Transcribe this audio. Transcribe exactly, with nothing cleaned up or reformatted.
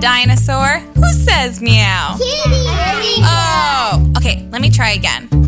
dinosaur. Who says meow? Kitty! Oh, okay, let me try again.